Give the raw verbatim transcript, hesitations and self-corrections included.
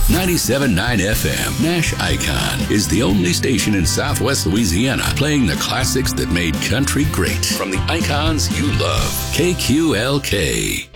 ninety-seven point nine F M, Nash Icon, is the only station in Southwest Louisiana playing the classics that made country great from the icons you love. K Q L K.